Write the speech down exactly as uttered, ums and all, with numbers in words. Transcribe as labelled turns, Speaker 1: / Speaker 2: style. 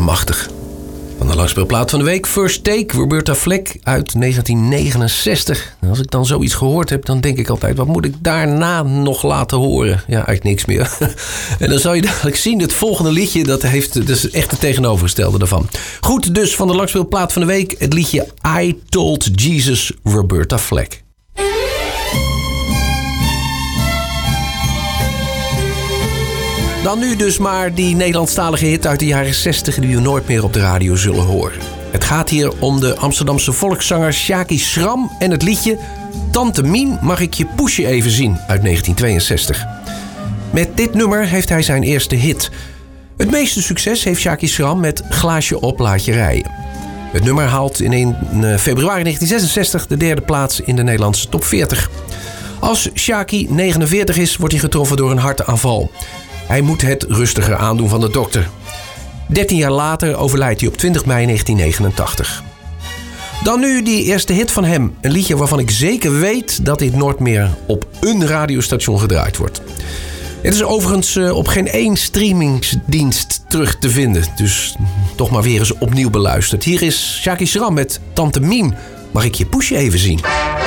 Speaker 1: allemachtig. Van de langspeelplaat van de week, First Take, Roberta Flack uit negentien negenenzestig. En als ik dan zoiets gehoord heb, dan denk ik altijd, wat moet ik daarna nog laten horen? Ja, eigenlijk niks meer. En dan zal je dadelijk zien, het volgende liedje, dat heeft dat is echt het tegenovergestelde daarvan. Goed, dus van de langspeelplaat van de week, het liedje I Told Jesus, Roberta Flack. Dan nu dus maar die Nederlandstalige hit uit de jaren zestig... die we nooit meer op de radio zullen horen. Het gaat hier om de Amsterdamse volkszanger Sjaki Schram... en het liedje Tante Mien, mag ik je poesje even zien uit negentien tweeënzestig. Met dit nummer heeft hij zijn eerste hit. Het meeste succes heeft Sjaki Schram met Glaasje op, laat je rijden. Het nummer haalt in februari negentien zesenzestig de derde plaats in de Nederlandse top veertig. Als Sjaki negenenveertig is, wordt hij getroffen door een hartaanval. Hij moet het rustiger aandoen van de dokter. dertien jaar later overlijdt hij op twintig mei negentien negenentachtig. Dan nu die eerste hit van hem. Een liedje waarvan ik zeker weet dat dit nooit meer op een radiostation gedraaid wordt. Het is overigens op geen één streamingsdienst terug te vinden. Dus toch maar weer eens opnieuw beluisterd. Hier is Sjaki Schram met Tante Mien. Mag ik je poesje even zien?